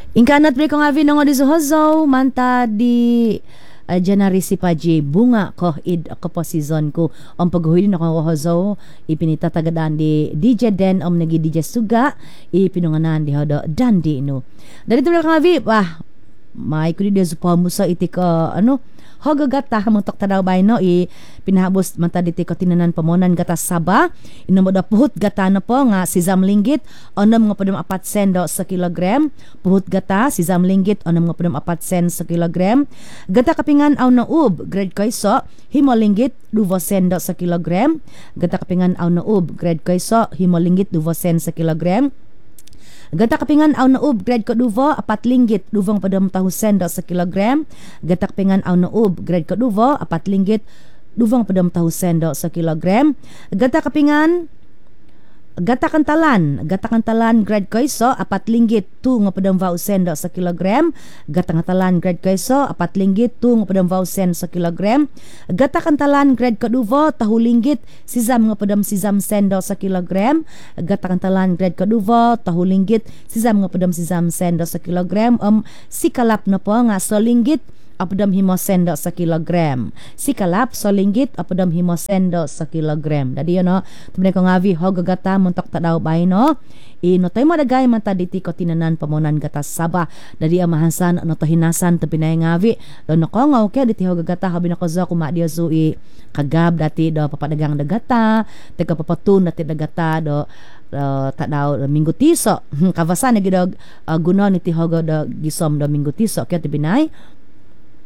Ingkanat bre kong avi nang odi suhozo manta di January si paji bunga ko id ako po season ko ang paghuhili na ko hozo ipinita tagadaan di DJ Den om nagi DJ Suga ipinunganan di hodo dandi no. Dari tu kang avi wah may kudi dia supa musa itik hoga gata hamong tok tadaw bay no pinahabos manta diti ko tinanan pamonan gata Saba inamo da puhut gata na po nga sisam linggit onom nga padum 4 sendo sa kilogram puhut gata sisam linggit onom nga padum 4 sen sa kilogram gata kapingan aw na ub grade kayso himo linggit 2 sendo sa kilogram gata kapingan aw na ub grade kayso himo linggit 2 sen sa kilogram gata kapingan aw na ub grade ko duvo 4 linggit duvong padam tahu sendo sa kilogram gata kapingan aw na ub grade ko duvo 4 linggit duvong padam tahu sendo sa kilogram gata kapingan gata kantalan grade kayso 4 linggit 2 nga padam vau sendo sa kilogram gata kantalan grade kayso 4 linggit 2 nga padam vau sen sa kilogram gata kantalan grade kaduvo tahu linggit sisam nga padam sisam sendo sa kilogram gata kantalan grade kaduvo tahu linggit sisam nga padam sisam sendo sa kilogram sikalap na po nga so linggit apodam himo sendo sa kilogram. Sikalap so linggit apodam himo sendo sa kilogram. Dadi no, tumne ko ngavi hogagata muntok ta daw bay no. Ino tay madagay man ta diti ko tinanan pamonan gata Saba. Dadi amahasan no to hinasan to pinay ngavi. Do no ko nga okay diti hogagata habi na ko za kuma dia sui kagab dati do papadagang dagata, teka papatun dati dagata do tak daw minggu tiso. Kavasan gidog gunon iti hogo do gisom do minggu tiso kaya ti binay